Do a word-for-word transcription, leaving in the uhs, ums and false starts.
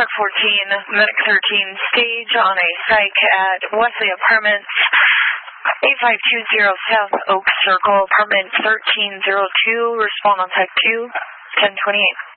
Truck fourteen, Medic thirteen, stage on a psych at Wesley Apartments, eight five two zero South Oak Circle, apartment thirteen oh two, respond on type two, ten twenty-eight.